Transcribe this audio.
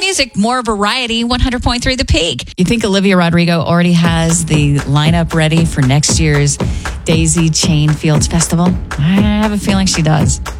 music, more variety, 100.3 The Peak. You think Olivia Rodrigo already has the lineup ready for next year's Daisy Chain Fields Festival? I have a feeling she does.